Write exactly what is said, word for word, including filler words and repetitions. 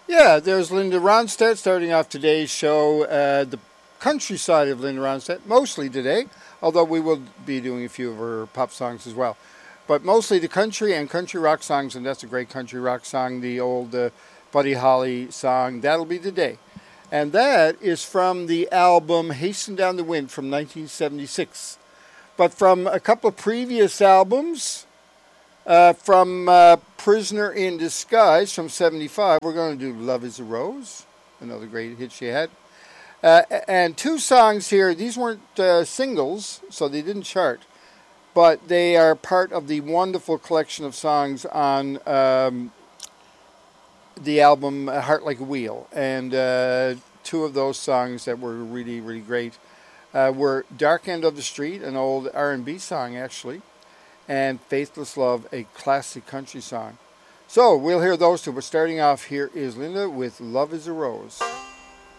Yeah, there's Linda Ronstadt starting off today's show. Uh, the countryside of Linda Ronstadt, mostly today, although we will be doing a few of her pop songs as well. But mostly the country and country rock songs, and that's a great country rock song, the old uh, Buddy Holly song, That'll Be the Day. And that is from the album Hasten Down the Wind from nineteen seventy-six. But from a couple of previous albums, uh, from uh, Prisoner in Disguise from seventy-five, we're going to do Love is a Rose, another great hit she had. Uh, and two songs here, these weren't uh, singles, so they didn't chart, but they are part of the wonderful collection of songs on um, the album Heart Like a Wheel. And uh, two of those songs that were really, really great uh, were Dark End of the Street, an old R and B song actually, and Faithless Love, a classic country song. So we'll hear those two, but starting off here is Linda with Love is a Rose.